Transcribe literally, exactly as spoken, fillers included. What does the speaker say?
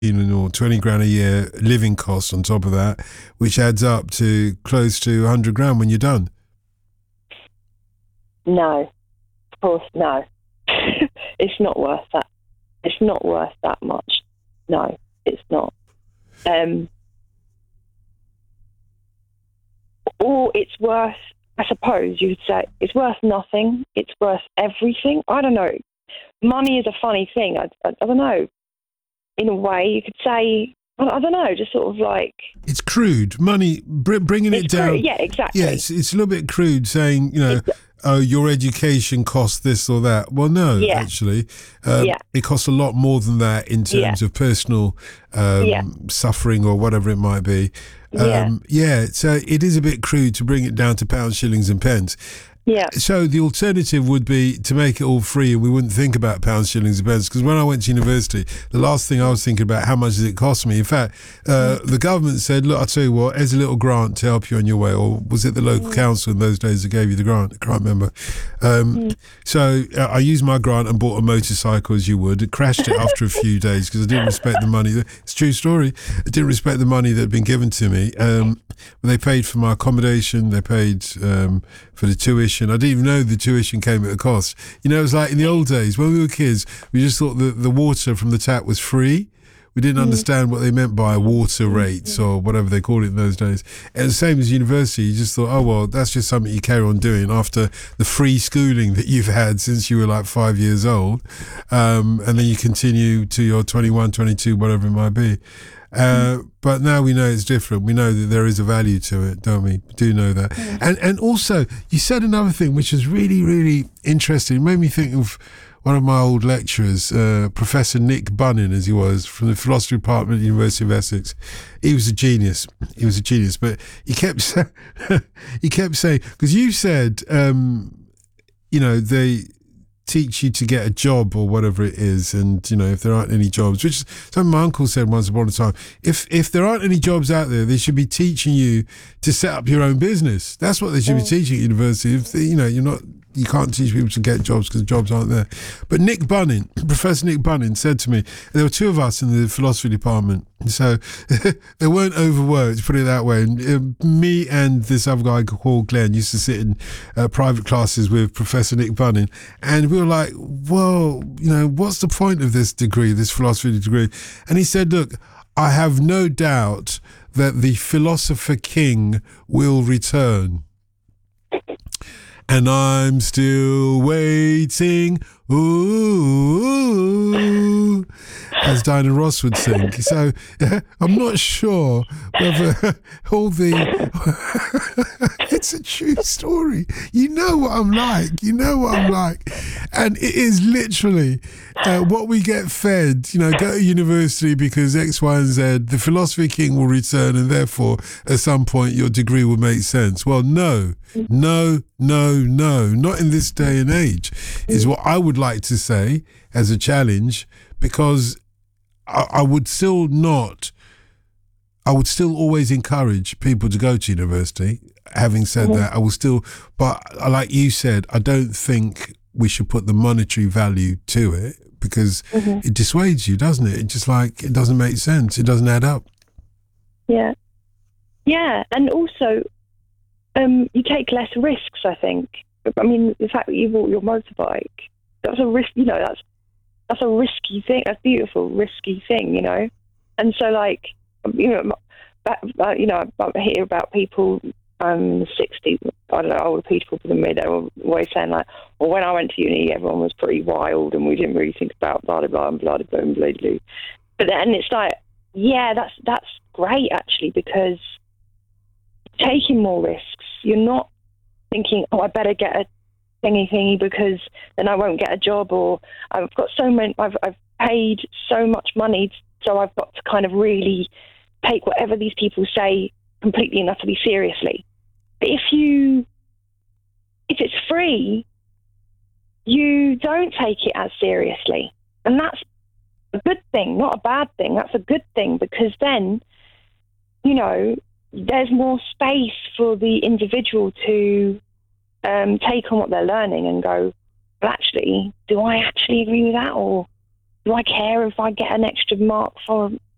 or twenty grand a year living costs on top of that, which adds up to close to one hundred grand when you're done. No, of course, no. It's not worth that. It's not worth that much. No, it's not. Um, or it's worth, I suppose you could say, it's worth nothing. It's worth everything. I don't know. Money is a funny thing. I, I, I don't know. In a way, you could say, I, I don't know, just sort of like... It's crude. Money, br- bringing it down... Crude. Yeah, exactly. Yeah, it's, it's a little bit crude saying, you know... Exactly. Oh, your education costs this or that. Well, no, yeah. actually. Um, yeah. It costs a lot more than that in terms yeah. of personal um, yeah. suffering or whatever it might be. Um, yeah. yeah, so it is a bit crude to bring it down to pounds, shillings and pence. Yeah. So the alternative would be to make it all free and we wouldn't think about pounds, shillings and pence. Because when I went to university, the last thing I was thinking about, how much does it cost me? In fact, uh, mm. the government said, look, I'll tell you what, here's a little grant to help you on your way. Or was it the local mm. council in those days that gave you the grant? I can't remember. Um, mm. So uh, I used my grant and bought a motorcycle, as you would. It crashed it after a few days because I didn't respect the money. It's a true story. I didn't respect the money that had been given to me. Um, they paid for my accommodation. They paid um, for the tuition. I didn't even know the tuition came at a cost. You know, it was like in the old days when we were kids, we just thought that the water from the tap was free. We didn't mm. understand what they meant by water rates or whatever they called it in those days. And the same as university, you just thought, oh, well, that's just something you carry on doing after the free schooling that you've had since you were like five years old. Um, and then you continue to your twenty-one, twenty-two, whatever it might be. Uh, mm. But now we know it's different. We know that there is a value to it, don't we? We do know that. Mm. And and also, you said another thing which is really, really interesting. It made me think of one of my old lecturers, uh, Professor Nick Bunnin, as he was, from the philosophy department at the University of Essex. He was a genius. He was a genius. But he kept, sa- he kept saying, because you said, um, you know, they... teach you to get a job or whatever it is, and you know, if there aren't any jobs, which is something my uncle said once upon a time, if if there aren't any jobs out there, they should be teaching you to set up your own business. That's what they should be teaching at university. If they, you know, you're not, you can't teach people to get jobs because jobs aren't there. But Nick Bunnin, Professor Nick Bunnin, said to me, there were two of us in the philosophy department, so they weren't overworked, put it that way. And uh, me and this other guy called Glenn used to sit in uh, private classes with Professor Nick Bunnin, and we were like, "Whoa, you know, what's the point of this degree, this philosophy degree?" And he said, "Look, I have no doubt that the philosopher king will return. And I'm still waiting, ooh, as Diana Ross would sing." So I'm not sure whether all the... It's a true story. You know what I'm like. You know what I'm like. And it is literally uh, what we get fed, you know, go to university because X, Y, and Z, the philosophy king will return and therefore at some point your degree will make sense. Well, no, no, no, no, not in this day and age, is what I would like to say as a challenge, because I, I would still not, I would still always encourage people to go to university. Having said mm-hmm. that, I will still, but like you said, I don't think we should put the monetary value to it because mm-hmm. it dissuades you, doesn't it? It just like, it doesn't make sense. It doesn't add up. Yeah. Yeah. And also, um, you take less risks, I think. I mean, the fact that you bought your motorbike, that's a risk, you know, that's, that's a risky thing. That's a beautiful, risky thing, you know? And so like, you know, back, uh, you know, I hear about people, um, sixty, I don't know, older people than me, they were always saying like, well, when I went to uni, everyone was pretty wild and we didn't really think about blah, blah, blah, and blah, blah, blah, blah, blah. But then it's like, yeah, that's, that's great actually, because taking more risks, you're not thinking, oh, I better get a thingy thingy because then I won't get a job, or I've got so many, I've, I've paid so much money, so I've got to kind of really take whatever these people say completely and utterly seriously. But if you, if it's free, you don't take it as seriously. And that's a good thing, not a bad thing. That's a good thing, because then, you know, there's more space for the individual to um, take on what they're learning and go, well, actually, do I actually agree with that? Or do I care if I get an extra mark for